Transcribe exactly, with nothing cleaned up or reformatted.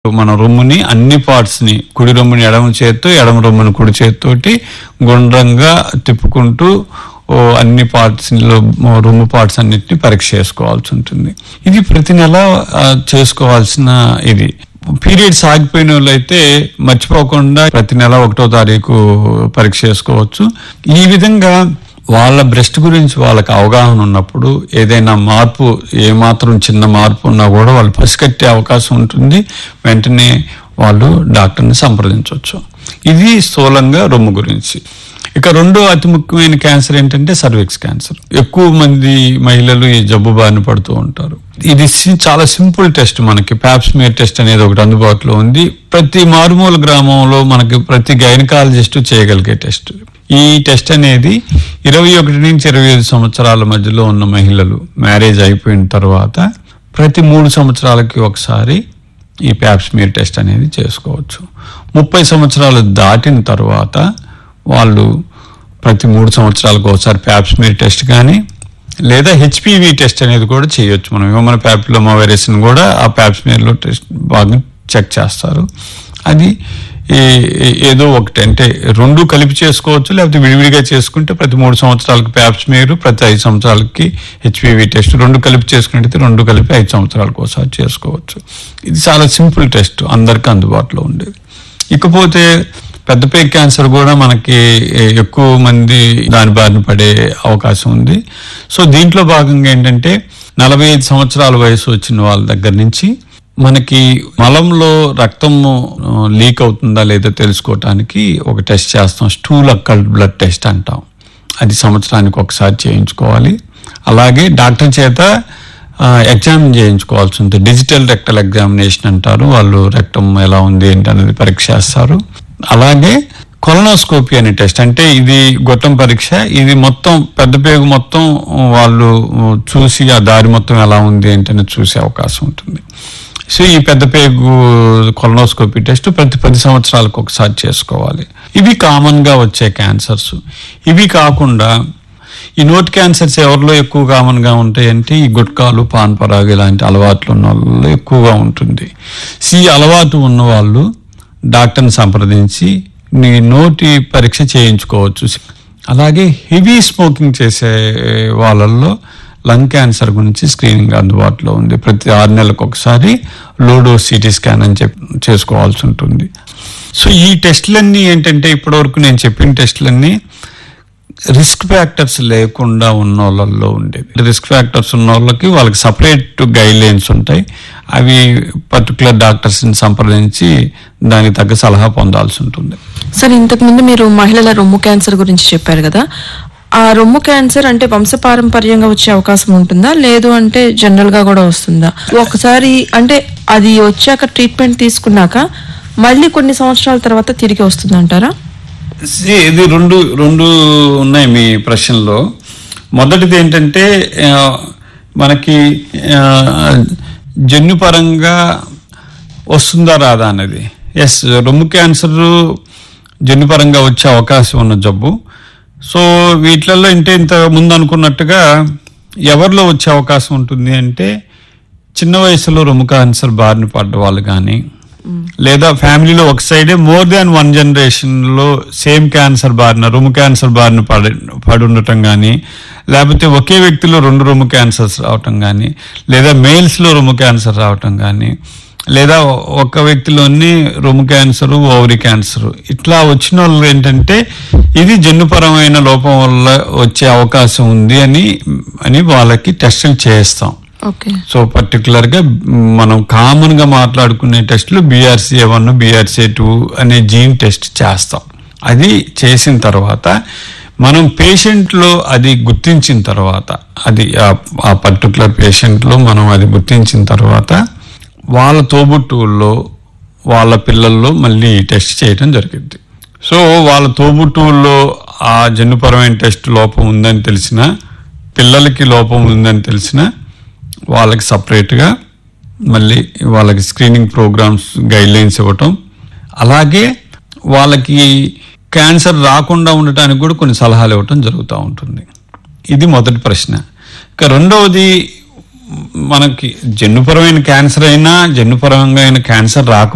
మన రొమ్ముని అన్ని పార్ట్స్ ని కుడి రొమ్ముని ఎడమ చేత్తో ఎడమ రొమ్ముని కుడి చేత్తోటి గుండ్రంగా తిప్పుకుంటూ అన్ని పార్ట్స్ లో రొమ్ము పార్ట్స్ అన్నిటిని పరీక్ష చేసుకోవాల్సి ఉంటుంది. ఇది ప్రతి నెల చేసుకోవాల్సిన ఇది. పీరియడ్స్ ఆగిపోయిన వాళ్ళు అయితే మర్చిపోకుండా ప్రతి నెల ఒకటో తారీఖు పరీక్ష చేసుకోవచ్చు. ఈ విధంగా వాళ్ళ బ్రెస్ట్ గురించి వాళ్ళకి అవగాహన ఉన్నప్పుడు ఏదైనా మార్పు ఏమాత్రం చిన్న మార్పు ఉన్నా కూడా వాళ్ళు పసిగట్టే అవకాశం ఉంటుంది. వెంటనే వాళ్ళు డాక్టర్ని సంప్రదించవచ్చు. ఇది స్థూలంగా రొమ్ము గురించి. ఇక రెండో అతి ముఖ్యమైన క్యాన్సర్ ఏంటంటే సర్విక్స్ క్యాన్సర్. ఎక్కువ మంది మహిళలు ఈ జబ్బు బారిన పడుతూ ఉంటారు. ఇది చాలా సింపుల్ టెస్ట్. మనకి ప్యాప్స్మియర్ టెస్ట్ అనేది ఒకటి అందుబాటులో ఉంది. ప్రతి మారుమూల గ్రామంలో మనకి ప్రతి గైనకాలజిస్ట్ చేయగలిగే టెస్ట్. ఈ టెస్ట్ అనేది ఇరవై ఒకటి నుంచి ఇరవై ఐదు సంవత్సరాల మధ్యలో ఉన్న మహిళలు మ్యారేజ్ అయిపోయిన తర్వాత ప్రతి మూడు సంవత్సరాలకి ఒకసారి ఈ ప్యాప్స్మియర్ టెస్ట్ అనేది చేసుకోవచ్చు. ముప్పై సంవత్సరాలు దాటిన తర్వాత వాళ్ళు ప్రతి మూడు సంవత్సరాలకు ఒకసారి ప్యాప్స్మియర్ టెస్ట్ కానీ లేదా హెచ్పివి టెస్ట్ అనేది కూడా చేయొచ్చు. మనం హ్యూమన్ ప్యాపిలోమా వైరస్ ని కూడా ఆ ప్యాప్స్మియర్లో టెస్ట్ బాగా చెక్ చేస్తారు. అది ఏదో ఒకటి అంటే రెండు కలిపి చేసుకోవచ్చు, లేకపోతే విడివిడిగా చేసుకుంటే ప్రతి మూడు సంవత్సరాలకి ప్యాప్స్మియర్, ప్రతి ఐదు సంవత్సరాలకి హెచ్పివి టెస్ట్ రెండు కలిపి చేసుకుంటే రెండు కలిపి ఐదు సంవత్సరాలకు ఒకసారి చేసుకోవచ్చు. ఇది చాలా సింపుల్ టెస్ట్, అందరికీ అందుబాటులో ఉండేది. ఇకపోతే పెద్ద పేగు క్యాన్సర్ కూడా మనకి ఎక్కువ మంది దాని బారిన పడే అవకాశం ఉంది. సో దీంట్లో భాగంగా ఏంటంటే నలభై ఐదు సంవత్సరాల వయసు వచ్చిన వాళ్ళ దగ్గర నుంచి మనకి మలంలో రక్తం లీక్ అవుతుందా లేదా తెలుసుకోవటానికి ఒక టెస్ట్ చేస్తాం. స్టూల్ అక్కల్డ్ బ్లడ్ టెస్ట్ అంటాం. అది సంవత్సరానికి ఒకసారి చేయించుకోవాలి. అలాగే డాక్టర్ చేత ఎగ్జామిన్ చేయించుకోవాల్సి ఉంటుంది. డిజిటల్ రెక్టల్ ఎగ్జామినేషన్ అంటారు. వాళ్ళు రెక్టం ఎలా ఉంది ఏంటి అనేది పరీక్ష చేస్తారు. అలాగే కొలనోస్కోపీ అనే టెస్ట్, అంటే ఇది గొట్టం పరీక్ష. ఇది మొత్తం పెద్ద పేగు మొత్తం వాళ్ళు చూసి ఆ దారి మొత్తం ఎలా ఉంది ఏంటని చూసే అవకాశం ఉంటుంది. సో ఈ పెద్ద పేగు కొలనోస్కోపీ టెస్ట్ ప్రతి పది సంవత్సరాలకు ఒకసారి చేసుకోవాలి. ఇవి కామన్ గా వచ్చే క్యాన్సర్స్. ఇవి కాకుండా ఈ నోటి క్యాన్సర్స్ ఎవరిలో ఎక్కువ కామన్ గా ఉంటాయంటే ఈ గుట్కాలు, పాన్ పరాగు ఇలాంటి అలవాట్లు ఉన్న వాళ్ళలో ఎక్కువగా ఉంటుంది. ఈ అలవాటు ఉన్న వాళ్ళు డాక్టర్ని సంప్రదించి నీ నోటి పరీక్ష చేయించుకోవచ్చు. అలాగే హెవీ స్మోకింగ్ చేసే వాళ్ళల్లో లంగ్ క్యాన్సర్ గురించి స్క్రీనింగ్ అందుబాటులో ఉంది. ప్రతి ఆరు నెలలకు ఒకసారి లోడో సిటీ స్కాన్ అని చెప్పి చేసుకోవాల్సి ఉంటుంది. సో ఈ టెస్టులన్నీ ఏంటంటే ఇప్పటివరకు నేను చెప్పిన టెస్టులన్నీ రిస్క్ ఫ్యాక్టర్స్ లేకుండా ఉన్న వాళ్ళల్లో ఉండేది. రిస్క్ ఫ్యాక్టర్స్ ఉన్న వాళ్ళకి వాళ్ళకి సపరేట్ గైడ్ లైన్స్ ఉంటాయి. అవి పర్టికులర్ డాక్టర్స్ ని సంప్రదించి దానికి తగ్గ సలహా పొందాల్సి ఉంటుంది. సార్, ఇంతకు ముందు మీరు మహిళల రొమ్ము క్యాన్సర్ గురించి చెప్పారు కదా. ఆ రొమ్ము క్యాన్సర్ అంటే వంశపారంపర్యంగా వచ్చే అవకాశం ఉంటుందా, లేదు అంటే జనరల్ గా కూడా వస్తుందా? ఒకసారి అంటే అది వచ్చాక ట్రీట్మెంట్ తీసుకున్నాక మళ్ళీ కొన్ని సంవత్సరాల తర్వాత తిరిగి వస్తుంది అంటారా? ఇది రెండు రెండు ఉన్నాయి మీ ప్రశ్నలో. మొదటిది ఏంటంటే మనకి జన్యుపరంగా వస్తుందా రాదా అనేది. ఎస్, రొమ్ము క్యాన్సర్ జన్యుపరంగా వచ్చే అవకాశం ఉన్న జబ్బు. సో వీటిలలో అంటే ఇంత ముందు అనుకున్నట్టుగా ఎవరిలో వచ్చే అవకాశం ఉంటుంది అంటే చిన్న వయసులో రొమ్ము క్యాన్సర్ బారిన పడ్డ వాళ్ళు కానీ, లేదా ఫ్యామిలీలో ఒక సైడే మోర్ దాన్ వన్ జనరేషన్ లో సేమ్ క్యాన్సర్ బారిన రొమ్ము క్యాన్సర్ బారిన పడి పడి ఉండటం కానీ, లేకపోతే ఒకే వ్యక్తిలో రెండు రొమ్ము క్యాన్సర్స్ రావటం కానీ, లేదా మేల్స్ లో రొమ్ము క్యాన్సర్ రావటం కానీ, లేదా ఒక వ్యక్తిలోని రొమ్ము క్యాన్సర్, ఓవరీ క్యాన్సర్ ఇట్లా వచ్చిన వాళ్ళు ఏంటంటే ఇది జన్యుపరమైన లోపం వల్ల వచ్చే అవకాశం ఉంది అని అని వాళ్ళకి టెస్టులు చేస్తాం. సో పర్టికులర్ గా మనం కామన్ గా మాట్లాడుకునే టెస్టులు బీఆర్సీఏ వన్, బీఆర్సీఏ టూ అనే జీన్ టెస్ట్ చేస్తాం. అది చేసిన తర్వాత మనం పేషెంట్ లో అది గుర్తించిన తర్వాత, అది ఆ పర్టికులర్ పేషెంట్ లో మనం అది గుర్తించిన తర్వాత వాళ్ళ తోబుట్టువుల్లో వాళ్ళ పిల్లల్లో మళ్ళీ టెస్ట్ చేయడం జరిగింది. సో వాళ్ళ తోబుట్టువుల్లో ఆ జన్యుపరమైన టెస్ట్ లోపం ఉందని తెలిసిన, పిల్లలకి లోపం ఉందని తెలిసిన వాళ్ళకి సపరేట్గా మళ్ళీ వాళ్ళకి స్క్రీనింగ్ ప్రోగ్రామ్స్ గైడ్ లైన్స్ ఇవ్వటం, అలాగే వాళ్ళకి క్యాన్సర్ రాకుండా ఉండటానికి కూడా కొన్ని సలహాలు ఇవ్వటం జరుగుతూ ఉంటుంది. ఇది మొదటి ప్రశ్న. ఇక రెండవది, మనకి జన్యుపరమైన క్యాన్సర్ అయినా జన్యుపరంగా అయిన క్యాన్సర్ రాక